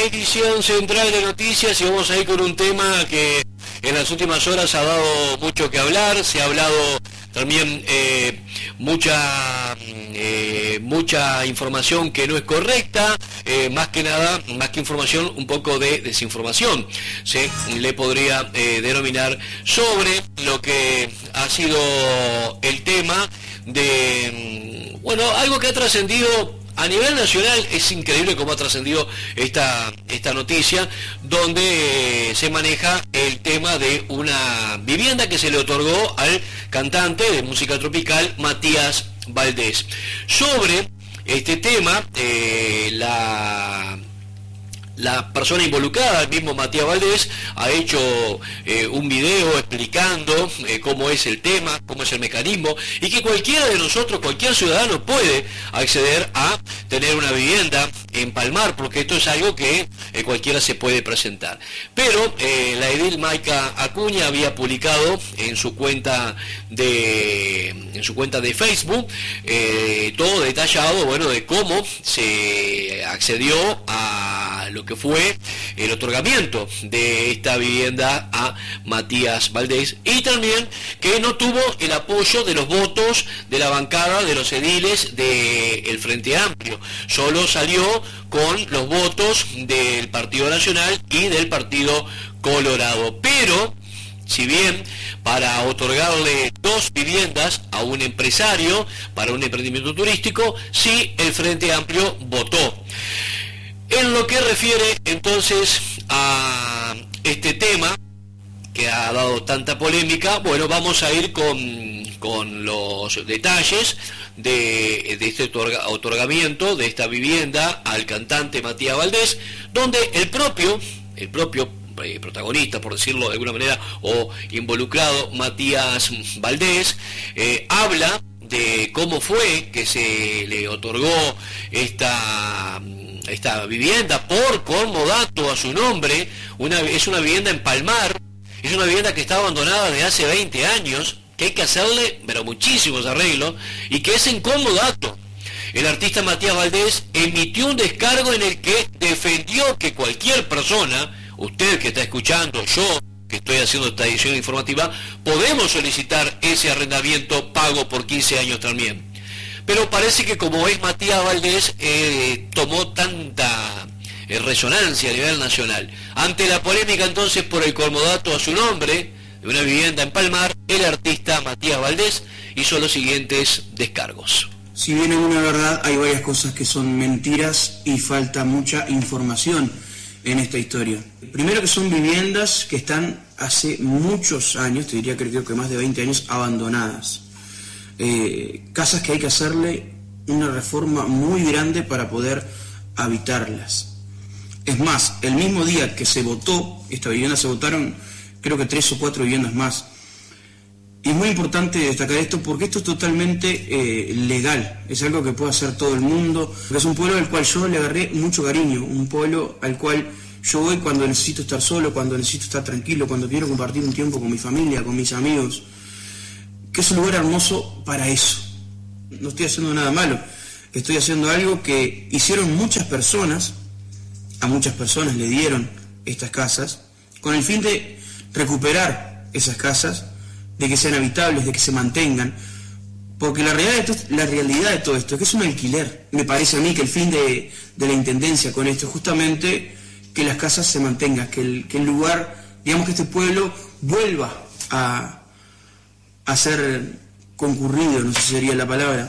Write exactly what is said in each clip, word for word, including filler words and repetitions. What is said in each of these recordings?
edición central de noticias, y vamos a ir con un tema que en las últimas horas ha dado mucho que hablar. Se ha hablado también eh, mucha eh, mucha información que no es correcta, eh, más que nada, más que información, un poco de desinformación se le podría eh, denominar sobre lo que ha sido el tema de, bueno, algo que ha trascendido a nivel nacional. Es increíble cómo ha trascendido esta, esta noticia, donde eh, se maneja el tema de una vivienda que se le otorgó al cantante de música tropical Matías Valdés. Sobre este tema, eh, la... la persona involucrada, el mismo Matías Valdés, ha hecho eh, un video explicando eh, cómo es el tema, cómo es el mecanismo, y que cualquiera de nosotros, cualquier ciudadano puede acceder a tener una vivienda en Palmar, porque esto es algo que eh, cualquiera se puede presentar. Pero eh, la edil Maica Acuña había publicado en su cuenta de en su cuenta de Facebook eh, todo detallado, bueno, de cómo se accedió a lo que fue el otorgamiento de esta vivienda a Matías Valdés, y también que no tuvo el apoyo de los votos de la bancada de los ediles del Frente Amplio. Solo salió con los votos del Partido Nacional y del Partido Colorado. Pero, si bien para otorgarle dos viviendas a un empresario para un emprendimiento turístico, sí el Frente Amplio votó. En lo que refiere entonces a este tema que ha dado tanta polémica, bueno, vamos a ir con, con los detalles de, de este otorga, otorgamiento de esta vivienda al cantante Matías Valdés, donde el propio, el propio eh, protagonista, por decirlo de alguna manera, o involucrado, Matías Valdés, eh, habla de cómo fue que se le otorgó esta esta vivienda por comodato a su nombre. Una, es una vivienda en Palmar, es una vivienda que está abandonada desde hace veinte años, que hay que hacerle pero muchísimos arreglos, y que es en comodato. El artista Matías Valdés emitió un descargo en el que defendió que cualquier persona, usted que está escuchando, yo que estoy haciendo esta edición informativa, podemos solicitar ese arrendamiento pago por quince años también. Pero parece que como es Matías Valdés, eh, tomó tanta eh, resonancia a nivel nacional. Ante la polémica entonces por el comodato a su nombre de una vivienda en Palmar, el artista Matías Valdés hizo los siguientes descargos. Si bien es una verdad, hay varias cosas que son mentiras y falta mucha información en esta historia. Primero, que son viviendas que están hace muchos años, te diría que creo que más de veinte años, abandonadas. Eh, casas que hay que hacerle una reforma muy grande para poder habitarlas. Es más, el mismo día que se votó esta vivienda, se votaron creo que tres o cuatro viviendas más. Y es muy importante destacar esto porque esto es totalmente eh, legal, es algo que puede hacer todo el mundo, porque es un pueblo al cual yo le agarré mucho cariño, un pueblo al cual yo voy cuando necesito estar solo, cuando necesito estar tranquilo, cuando quiero compartir un tiempo con mi familia, con mis amigos, que es un lugar hermoso para eso. No estoy haciendo nada malo, estoy haciendo algo que hicieron muchas personas, a muchas personas le dieron estas casas, con el fin de recuperar esas casas, de que sean habitables, de que se mantengan, porque la realidad de todo, la realidad de todo esto es que es un alquiler. Me parece a mí que el fin de, de la Intendencia con esto es justamente que las casas se mantengan, que el, que el lugar, digamos que este pueblo vuelva a a ser concurrido, no sé si sería la palabra.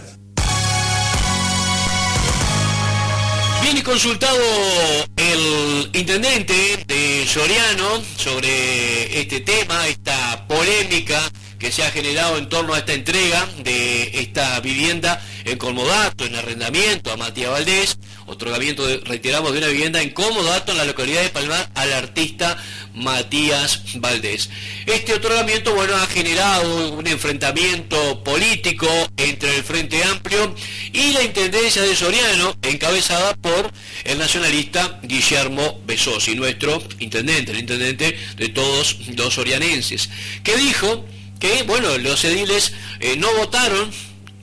Bien, y consultado el intendente de Soriano sobre este tema, esta polémica que se ha generado en torno a esta entrega de esta vivienda en comodato, en arrendamiento a Matías Valdés, otorgamiento, de, reiteramos, de una vivienda en comodato en la localidad de Palmar al artista Matías Valdés. Este otorgamiento, bueno, ha generado un enfrentamiento político entre el Frente Amplio y la Intendencia de Soriano, encabezada por el nacionalista Guillermo Besosi, nuestro intendente, el intendente de todos los sorianenses, que dijo que, bueno, los ediles eh, no votaron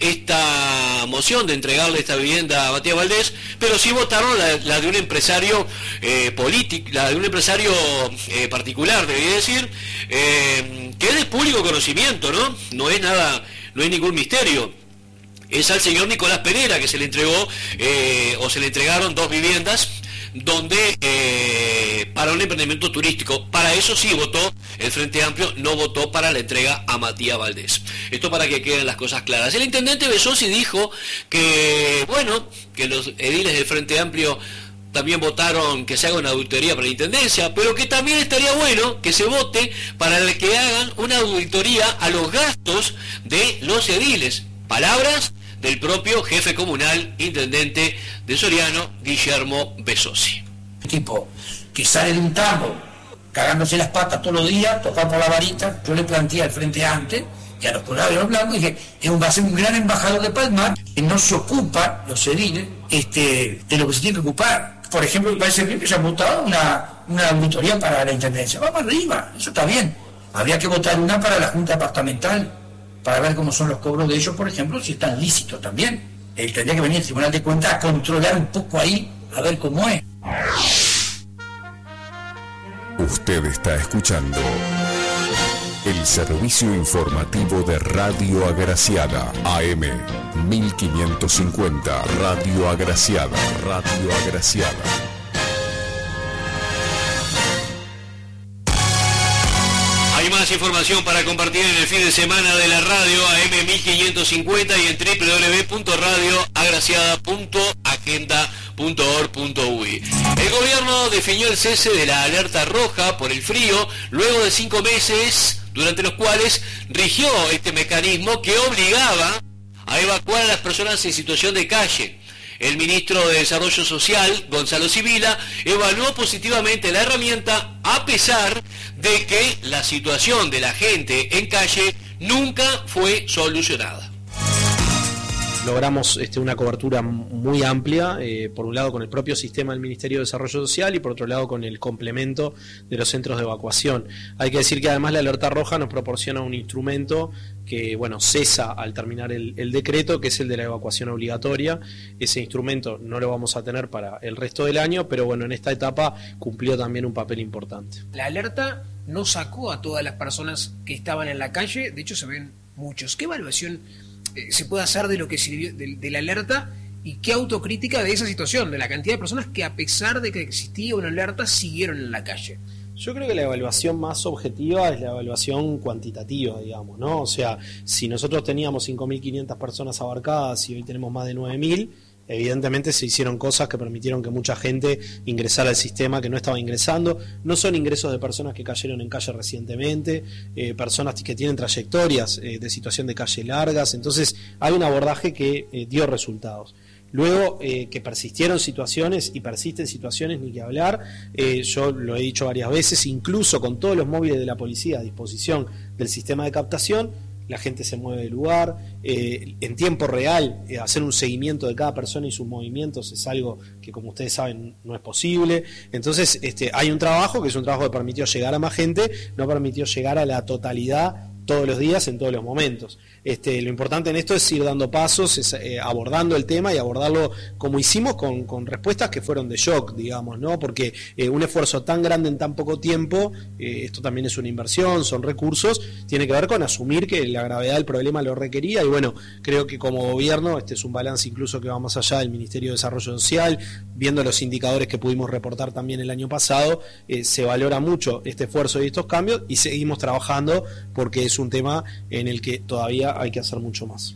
esta moción de entregarle esta vivienda a Matías Valdés, pero sí votaron la, la de un empresario eh, político, la de un empresario eh, particular, debería decir, eh, que es de público conocimiento, ¿no? No es nada, no es ningún misterio. Es al señor Nicolás Pereira que se le entregó, eh, o se le entregaron dos viviendas, donde eh, para un emprendimiento turístico. Para eso sí votó el Frente Amplio, no votó para la entrega a Matías Valdés. Esto para que queden las cosas claras. El intendente Besossi dijo que, bueno, que los ediles del Frente Amplio también votaron que se haga una auditoría para la Intendencia, pero que también estaría bueno que se vote para que hagan una auditoría a los gastos de los ediles. Palabras del propio jefe comunal, intendente de Soriano, Guillermo Besossi. Tipo que sale de un tambo, cagándose las patas todos los días, tocado por la varita. Yo le planteé al Frente Amplio y a los colados de los blancos, dije, va a ser un gran embajador de Palmar, que no se ocupa, los ediles, este, de lo que se tiene que ocupar. Por ejemplo, me parece bien que se ha votado una, una auditoría para la Intendencia. Vamos arriba, eso está bien. Habría que votar una para la Junta Departamental, para ver cómo son los cobros de ellos, por ejemplo, si están lícitos también. Él tendría que venir el Tribunal de Cuentas a controlar un poco ahí, a ver cómo es. Usted está escuchando el servicio informativo de Radio Agraciada, A M mil quinientos cincuenta, Radio Agraciada, Radio Agraciada. Hay más información para compartir en el fin de semana de la radio A M mil quinientos cincuenta y en doble u doble u doble u punto radio agraciada punto agenda punto org punto u y. El gobierno definió el cese de la alerta roja por el frío luego de cinco meses durante los cuales rigió este mecanismo que obligaba a evacuar a las personas en situación de calle. El ministro de Desarrollo Social, Gonzalo Sibila, evaluó positivamente la herramienta a pesar de que la situación de la gente en calle nunca fue solucionada. Logramos este, una cobertura muy amplia, eh, por un lado con el propio sistema del Ministerio de Desarrollo Social y por otro lado con el complemento de los centros de evacuación. Hay que decir que además la alerta roja nos proporciona un instrumento que bueno cesa al terminar el, el decreto, que es el de la evacuación obligatoria. Ese instrumento no lo vamos a tener para el resto del año, pero bueno, en esta etapa cumplió también un papel importante. La alerta no sacó a todas las personas que estaban en la calle, de hecho se ven muchos. ¿Qué evaluación eh, se puede hacer de lo que sirvió de, de la alerta y qué autocrítica de esa situación, de la cantidad de personas que a pesar de que existía una alerta siguieron en la calle? Yo creo que la evaluación más objetiva es la evaluación cuantitativa, digamos, ¿no? O sea, si nosotros teníamos cinco mil quinientas personas abarcadas y hoy tenemos más de nueve mil, evidentemente se hicieron cosas que permitieron que mucha gente ingresara al sistema que no estaba ingresando. No son ingresos de personas que cayeron en calle recientemente, eh, personas que tienen trayectorias eh, de situación de calle largas, entonces hay un abordaje que eh, dio resultados. Luego, eh, que persistieron situaciones y persisten situaciones, ni que hablar, eh, yo lo he dicho varias veces, incluso con todos los móviles de la policía a disposición del sistema de captación, la gente se mueve de lugar, eh, en tiempo real, eh, hacer un seguimiento de cada persona y sus movimientos es algo que, como ustedes saben, no es posible. Entonces, este, hay un trabajo que es un trabajo que permitió llegar a más gente, no permitió llegar a la totalidad todos los días, en todos los momentos. Este, lo importante en esto es ir dando pasos, es, eh, abordando el tema y abordarlo como hicimos con, con respuestas que fueron de shock, digamos, ¿no? Porque eh, un esfuerzo tan grande en tan poco tiempo, eh, esto también es una inversión, son recursos, tiene que ver con asumir que la gravedad del problema lo requería y bueno, creo que como gobierno este es un balance incluso que va más allá del Ministerio de Desarrollo Social, viendo los indicadores que pudimos reportar también el año pasado, eh, se valora mucho este esfuerzo y estos cambios y seguimos trabajando porque es un tema en el que todavía hay que hacer mucho más.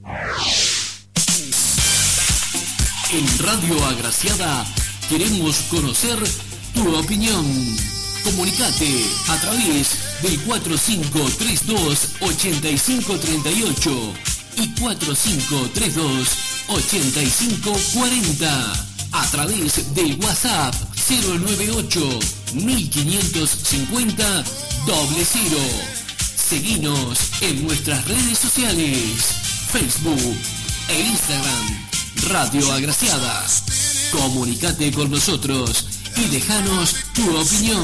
En Radio Agraciada queremos conocer tu opinión. Comunicate a través del cuatro cinco tres dos ocho cinco tres ocho y cuatro cinco tres dos ocho cinco cuatro cero, a través del WhatsApp cero nueve ocho mil quinientos cincuenta doble cero. Seguinos en nuestras redes sociales, Facebook e Instagram, Radio Agraciada. Comunicate con nosotros y déjanos tu opinión.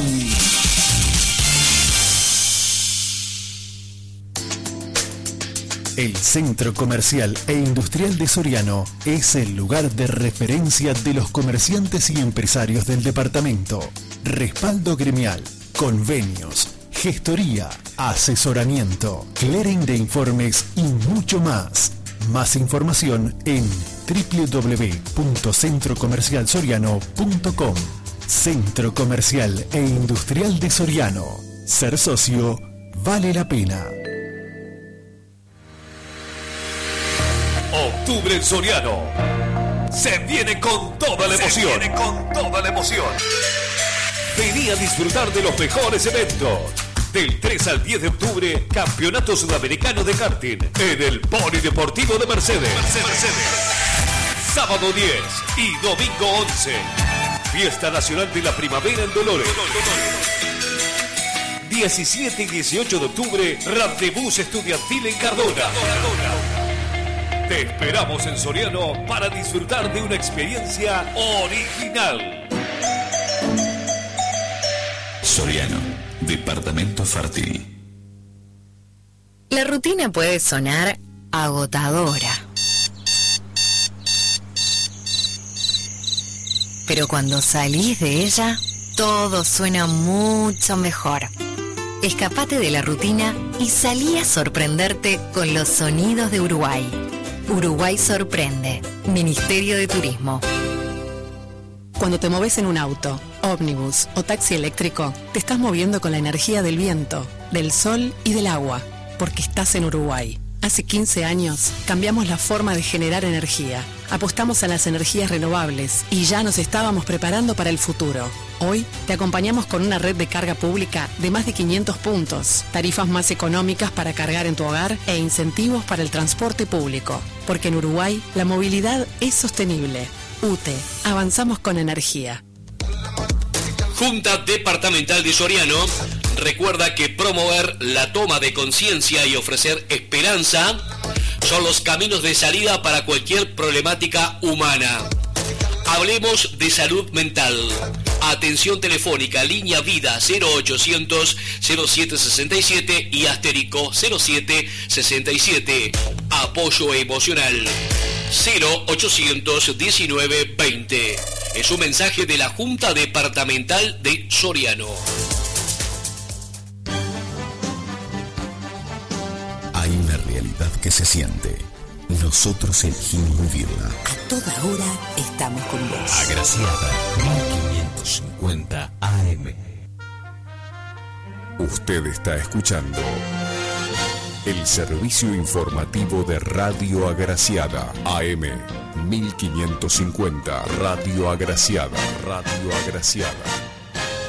El Centro Comercial e Industrial de Soriano es el lugar de referencia de los comerciantes y empresarios del departamento. Respaldo gremial, convenios, gestoría, asesoramiento, clearing de informes y mucho más. Más información en doble u doble u doble u punto centro comercial soriano punto com. Centro Comercial e Industrial de Soriano. Ser socio vale la pena. Octubre en Soriano. Se viene con toda la emoción. Se viene con toda la emoción. Vení a disfrutar de los mejores eventos. Del tres al diez de octubre, Campeonato Sudamericano de Karting en el Polideportivo de Mercedes. Mercedes. Sábado diez y domingo once. Fiesta Nacional de la Primavera en Dolores. diecisiete y dieciocho de octubre, Randebús Estudiantil en Cardona. Te esperamos en Soriano para disfrutar de una experiencia original. Soriano, Departamento Farti. La rutina puede sonar agotadora. Pero cuando salís de ella, todo suena mucho mejor. Escapate de la rutina y salí a sorprenderte con los sonidos de Uruguay. Uruguay sorprende. Ministerio de Turismo. Cuando te moves en un auto, ómnibus o taxi eléctrico, te estás moviendo con la energía del viento, del sol y del agua, porque estás en Uruguay. Hace quince años cambiamos la forma de generar energía. Apostamos a las energías renovables y ya nos estábamos preparando para el futuro. Hoy te acompañamos con una red de carga pública de más de quinientos puntos, tarifas más económicas para cargar en tu hogar e incentivos para el transporte público. Porque en Uruguay la movilidad es sostenible. U T E, avanzamos con energía. Junta Departamental de Soriano recuerda que promover la toma de conciencia y ofrecer esperanza son los caminos de salida para cualquier problemática humana. Hablemos de salud mental. Atención telefónica, línea vida cero ochocientos cero siete sesenta y siete y asterisco cero siete sesenta y siete. Apoyo emocional cero ochocientos diecinueve veinte. Es un mensaje de la Junta Departamental de Soriano. Hay una realidad que se siente. Nosotros elegimos vivirla. A toda hora estamos con vos. Agraciada, mil quinientos cincuenta A M. Usted está escuchando el servicio informativo de Radio Agraciada, A M mil quinientos cincuenta, Radio Agraciada, Radio Agraciada.